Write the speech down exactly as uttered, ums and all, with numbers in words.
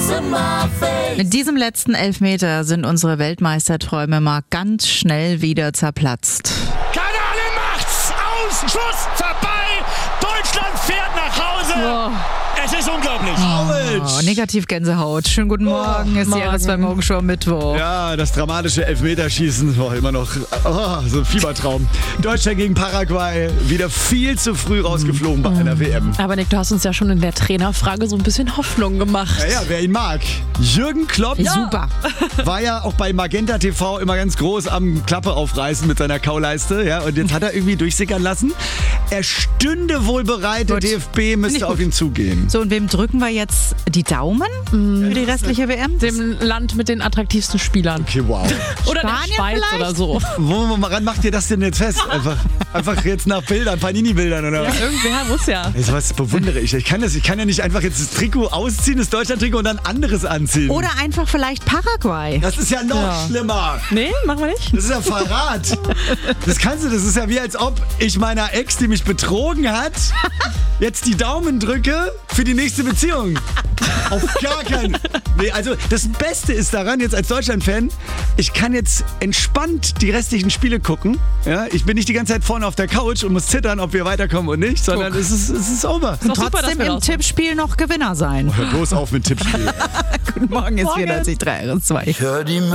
Mit diesem letzten Elfmeter sind unsere Weltmeisterträume mal ganz schnell wieder zerplatzt. Kanale macht's aus! Schuss vorbei! Deutschland fährt nach Hause! Oh. Es ist unglaublich. Oh, negativ Gänsehaut. Schönen guten Morgen, oh, ist die R S zwei Morgenshow Mittwoch. Ja, das dramatische Elfmeterschießen war immer noch oh, so ein Fiebertraum. Deutschland gegen Paraguay, wieder viel zu früh rausgeflogen bei einer W M. Aber Nick, du hast uns ja schon in der Trainerfrage so ein bisschen Hoffnung gemacht. Ja, ja, wer ihn mag. Jürgen Klopp ja. Super. War ja auch bei Magenta T V immer ganz groß am Klappe aufreißen mit seiner Kauleiste. Ja, und jetzt hat er irgendwie durchsickern lassen. Er stünde wohl bereit, der D F B müsste auf ihn zugehen. So, und wem drücken wir jetzt die Daumen für die restliche W M? Dem Land mit den attraktivsten Spielern. Okay, wow. Oder Spanien der Schweiz vielleicht? oder so. Wo, woran macht ihr das denn jetzt fest? Einfach, einfach jetzt nach Bildern, Panini-Bildern oder Ja, was? irgendwer muss ja. Also was bewundere ich. Ich kann, das, ich kann ja nicht einfach jetzt das Trikot ausziehen, das Deutschland-Trikot und dann anderes anziehen. Oder einfach vielleicht Paraguay. Das ist ja noch Ja. schlimmer. Nee, machen wir nicht. Das ist ja Verrat. Das kannst du, das ist ja wie als ob ich meiner Ex, die mich betrogen hat, jetzt die Daumen drücke für die nächste Beziehung. Auf gar keinen. Nee, also das Beste ist daran, jetzt als Deutschland-Fan, ich kann jetzt entspannt die restlichen Spiele gucken. Ja, ich bin nicht die ganze Zeit vorne auf der Couch und muss zittern, ob wir weiterkommen und nicht, sondern es ist, es ist over. Und doch super, dass trotzdem wir im raus sind. Tippspiel noch Gewinner sein. Hör bloß auf mit Tippspiel. Guten Morgen, ist Morgen. vierundneunzig Komma drei R S zwei. Ich hör die